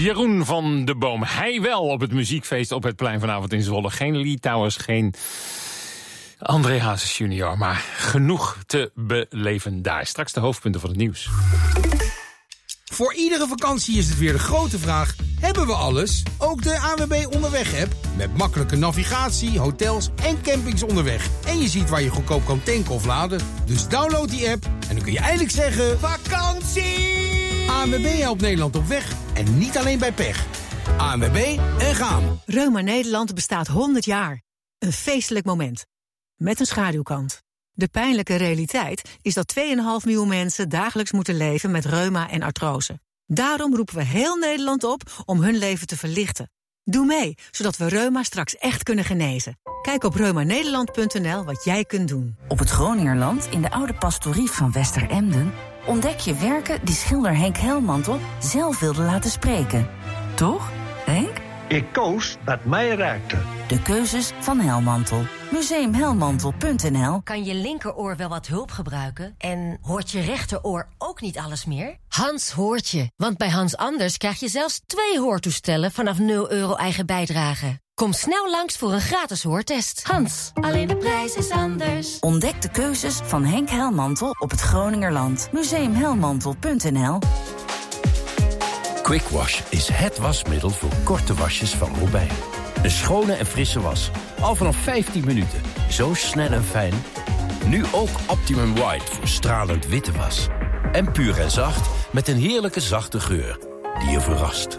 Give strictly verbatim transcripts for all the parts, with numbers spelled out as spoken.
Jeroen van de Boom. Hij wel op het muziekfeest op het plein vanavond in Zwolle. Geen Lee Towers, geen André Hazes junior, maar genoeg te beleven daar. Straks de hoofdpunten van het nieuws. Voor iedere vakantie is het weer de grote vraag: hebben we alles? Ook de A N W B Onderweg-app. Met makkelijke navigatie, hotels en campings onderweg. En je ziet waar je goedkoop kan tanken of laden. Dus download die app en dan kun je eindelijk zeggen: vakantie! A N W B helpt Nederland op weg en niet alleen bij pech. A N W B en gaan. Reuma Nederland bestaat honderd jaar. Een feestelijk moment. Met een schaduwkant. De pijnlijke realiteit is dat twee komma vijf miljoen mensen dagelijks moeten leven met reuma en artrose. Daarom roepen we heel Nederland op om hun leven te verlichten. Doe mee, zodat we reuma straks echt kunnen genezen. Kijk op reumanederland punt n l wat jij kunt doen. Op het Groningerland, in de oude pastorie van Westeremden, ontdek je werken die schilder Henk Helmantel zelf wilde laten spreken. Toch, Henk? Ik koos wat mij raakte. De keuzes van Helmantel. museum helmantel punt n l. Kan je linkeroor wel wat hulp gebruiken? En hoort je rechteroor ook niet alles meer? Hans hoort je. Want bij Hans Anders krijg je zelfs twee hoortoestellen vanaf nul euro eigen bijdrage. Kom snel langs voor een gratis hoortest. Hans, alleen de prijs is anders. Ontdek de keuzes van Henk Helmantel op het Groningerland. museum helmantel punt n l. Quick Wash is het wasmiddel voor korte wasjes van Robijn. Een schone en frisse was. Al vanaf vijftien minuten. Zo snel en fijn. Nu ook Optimum White voor stralend witte was. En puur en zacht met een heerlijke zachte geur die je verrast.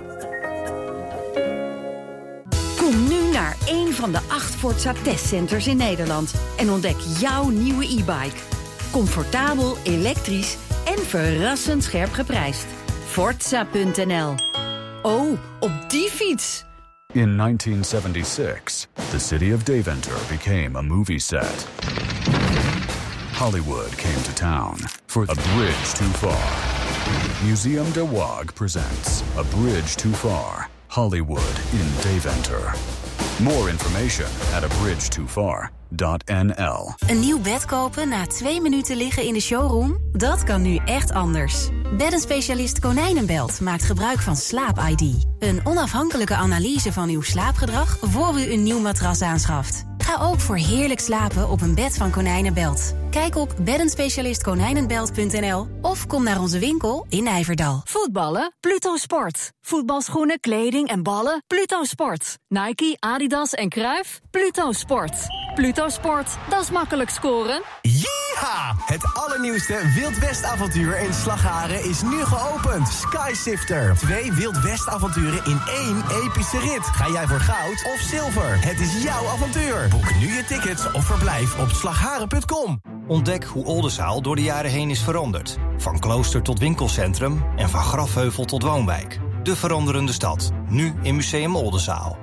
Kom nu naar één van de acht Forza testcenters in Nederland en ontdek jouw nieuwe e-bike. Comfortabel, elektrisch en verrassend scherp geprijsd. Forza punt n l. Oh, op die fiets! In nineteen seventy-six, the city of Deventer became a movie set. Hollywood came to town for A Bridge Too Far. Museum de Waag presents A Bridge Too Far, Hollywood in Deventer. More information at a bridge too far dot n l. Een nieuw bed kopen na twee minuten liggen in de showroom? Dat kan nu echt anders. Beddenspecialist Konijnenbelt maakt gebruik van Slaap I D. Een onafhankelijke analyse van uw slaapgedrag voor u een nieuw matras aanschaft. Ga ook voor heerlijk slapen op een bed van Konijnenbelt. Kijk op beddenspecialist konijnenbelt punt n l of kom naar onze winkel in Nijverdal. Voetballen? Pluto Sport. Voetbalschoenen, kleding en ballen? Pluto Sport. Nike, Adidas en Cruijff? Pluto Sport. Pluto Sport, dat is makkelijk scoren. Ja! Het allernieuwste Wild West avontuur in Slagharen is nu geopend. Skysifter. Twee Wild West avonturen in één epische rit. Ga jij voor goud of zilver? Het is jouw avontuur. Boek nu je tickets of verblijf op slagharen punt com. Ontdek hoe Oldenzaal door de jaren heen is veranderd. Van klooster tot winkelcentrum en van grafheuvel tot woonwijk. De veranderende stad. Nu in Museum Oldenzaal.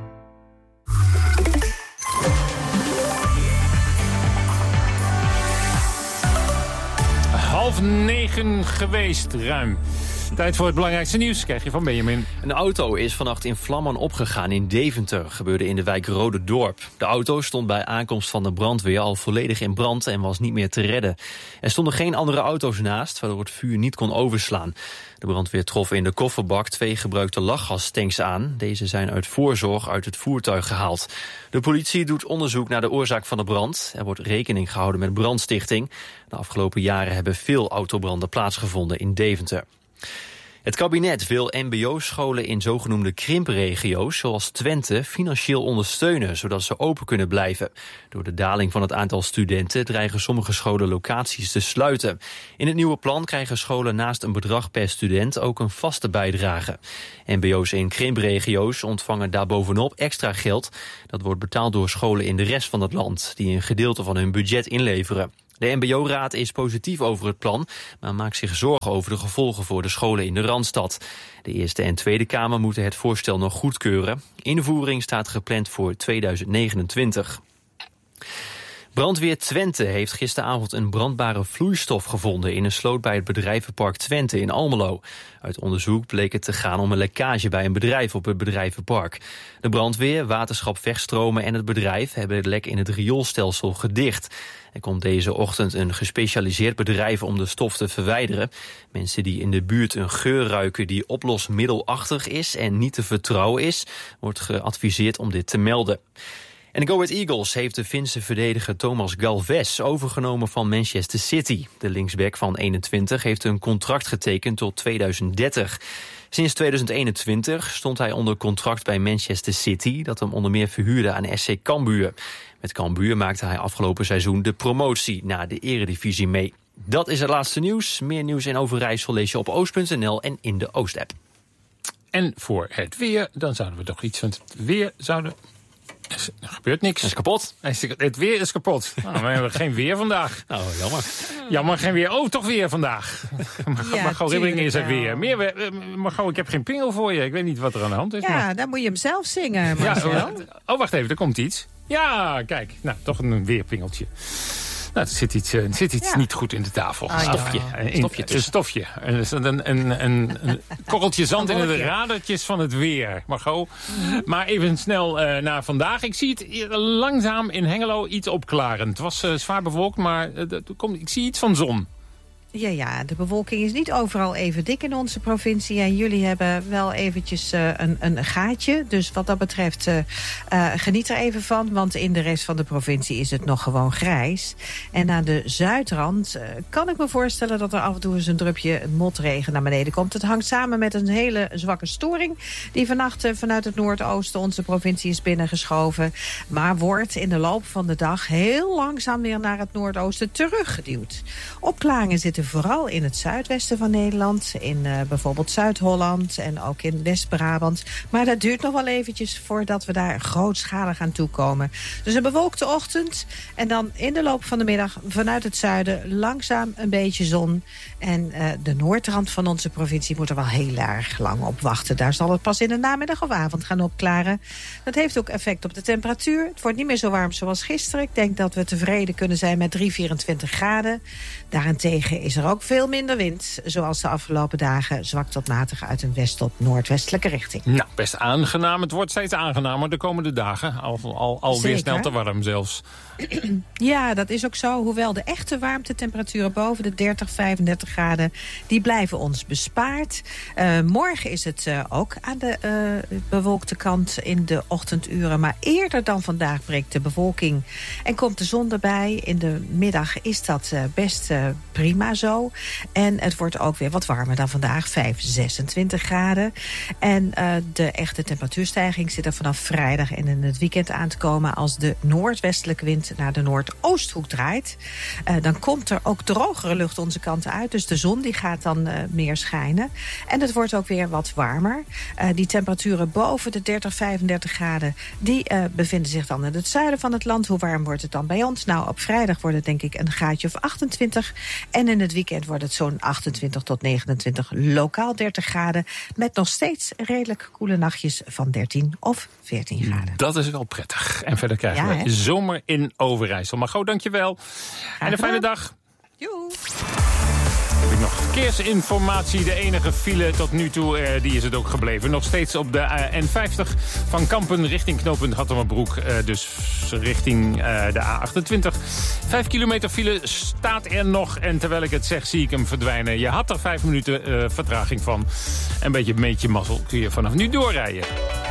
Half negen geweest, ruim. Tijd voor het belangrijkste nieuws, krijg je van Benjamin. Een auto is vannacht in vlammen opgegaan in Deventer. Gebeurde in de wijk Rode Dorp. De auto stond bij aankomst van de brandweer al volledig in brand en was niet meer te redden. Er stonden geen andere auto's naast, waardoor het vuur niet kon overslaan. De brandweer trof in de kofferbak twee gebruikte lachgastanks aan. Deze zijn uit voorzorg uit het voertuig gehaald. De politie doet onderzoek naar de oorzaak van de brand. Er wordt rekening gehouden met brandstichting. De afgelopen jaren hebben veel autobranden plaatsgevonden in Deventer. Het kabinet wil mbo-scholen in zogenoemde krimpregio's, zoals Twente, financieel ondersteunen, zodat ze open kunnen blijven. Door de daling van het aantal studenten dreigen sommige scholen locaties te sluiten. In het nieuwe plan krijgen scholen naast een bedrag per student ook een vaste bijdrage. mbo's in krimpregio's ontvangen daarbovenop extra geld. Dat wordt betaald door scholen in de rest van het land, die een gedeelte van hun budget inleveren. De mbo-raad is positief over het plan, maar maakt zich zorgen over de gevolgen voor de scholen in de Randstad. De Eerste en Tweede Kamer moeten het voorstel nog goedkeuren. Invoering staat gepland voor tweeduizend negenentwintig. Brandweer Twente heeft gisteravond een brandbare vloeistof gevonden in een sloot bij het bedrijvenpark Twente in Almelo. Uit onderzoek bleek het te gaan om een lekkage bij een bedrijf op het bedrijvenpark. De brandweer, waterschap Vegstromen en het bedrijf hebben het lek in het rioolstelsel gedicht. Er komt deze ochtend een gespecialiseerd bedrijf om de stof te verwijderen. Mensen die in de buurt een geur ruiken die oplosmiddelachtig is en niet te vertrouwen is, wordt geadviseerd om dit te melden. En de Go Ahead Eagles heeft de Finse verdediger Thomas Galvez overgenomen van Manchester City. De linksback van eenentwintig heeft een contract getekend tot tweeduizend dertig. Sinds tweeduizend eenentwintig stond hij onder contract bij Manchester City, dat hem onder meer verhuurde aan S C Cambuur. Met Cambuur maakte hij afgelopen seizoen de promotie naar de Eredivisie mee. Dat is het laatste nieuws. Meer nieuws in Overijssel lees je op oost punt n l en in de Oost-app. En voor het weer, dan zouden we toch iets van het weer zouden... Er gebeurt niks. Het is kapot. Het weer is kapot. Nou, we hebben geen weer vandaag. Nou, jammer. Jammer, geen weer. Oh, toch weer vandaag. Ja, Margot Ribbering is er weer. Meer weer. Margot, ik heb geen pingel voor je. Ik weet niet wat er aan de hand is. Ja, maar... dan moet je hem zelf zingen, Marcel. Ja, oh, wacht even, er komt iets. Ja, kijk. Nou, toch een weerpingeltje. Nou, er zit iets, er zit iets ja. niet goed in de tafel. Ah, stofje. Een stofje. Een stofje. Een, een, een, een, een korreltje zand in de radertjes van het weer, Margot. Maar even snel uh, naar vandaag. Ik zie het langzaam in Hengelo iets opklaren. Het was uh, zwaar bewolkt, maar uh, komt, ik zie iets van zon. Ja, ja, de bewolking is niet overal even dik in onze provincie. En jullie hebben wel eventjes uh, een, een gaatje. Dus wat dat betreft uh, uh, geniet er even van. Want in de rest van de provincie is het nog gewoon grijs. En aan de zuidrand uh, kan ik me voorstellen dat er af en toe eens een drupje motregen naar beneden komt. Het hangt samen met een hele zwakke storing die vannacht uh, vanuit het noordoosten onze provincie is binnengeschoven. Maar wordt in de loop van de dag heel langzaam weer naar het noordoosten teruggeduwd. Opklaringen zitten vooral in het zuidwesten van Nederland, in uh, bijvoorbeeld Zuid-Holland en ook in West-Brabant. Maar dat duurt nog wel eventjes voordat we daar grootschalig aan toekomen. Dus een bewolkte ochtend en dan in de loop van de middag vanuit het zuiden langzaam een beetje zon. En uh, de noordrand van onze provincie moet er wel heel erg lang op wachten. Daar zal het pas in de namiddag of avond gaan opklaren. Dat heeft ook effect op de temperatuur. Het wordt niet meer zo warm zoals gisteren. Ik denk dat we tevreden kunnen zijn met drie, vierentwintig graden. Daarentegen is er ook veel minder wind. Zoals de afgelopen dagen zwak tot matig uit een west- tot noordwestelijke richting. Nou, best aangenaam. Het wordt steeds aangenamer de komende dagen. Al, al, al weer snel te warm zelfs. Ja, dat is ook zo. Hoewel de echte warmtetemperaturen boven de dertig, vijfendertig graden... die blijven ons bespaard. Uh, morgen is het uh, ook aan de uh, bewolkte kant in de ochtenduren. Maar eerder dan vandaag breekt de bewolking en komt de zon erbij. In de middag is dat uh, best uh, prima zo. En het wordt ook weer wat warmer dan vandaag. vijf, zesentwintig graden. En uh, de echte temperatuurstijging zit er vanaf vrijdag en in het weekend aan te komen... als de noordwestelijke wind naar de noordoosthoek draait. Uh, dan komt er ook drogere lucht onze kant uit. Dus de zon die gaat dan uh, meer schijnen. En het wordt ook weer wat warmer. Uh, die temperaturen boven de dertig, vijfendertig graden... die uh, bevinden zich dan in het zuiden van het land. Hoe warm wordt het dan bij ons? Nou, op vrijdag wordt het denk ik een graadje of achtentwintig. En in het weekend wordt het zo'n achtentwintig tot negenentwintig. Lokaal dertig graden. Met nog steeds redelijk koele nachtjes van dertien of veertien graden. Dat is wel prettig. En verder krijgen ja, we hè? zomer in Overijssel. Margot, dankjewel. En een fijne dag. Joe. Heb ik nog verkeersinformatie. De enige file tot nu toe, eh, die is het ook gebleven. Nog steeds op de uh, N vijftig van Kampen richting knooppunt Hattemerbroek. Uh, dus richting uh, de A achtentwintig. Vijf kilometer file staat er nog. En terwijl ik het zeg, zie ik hem verdwijnen. Je had er vijf minuten uh, vertraging van. Een beetje een beetje mazzel kun je vanaf nu doorrijden.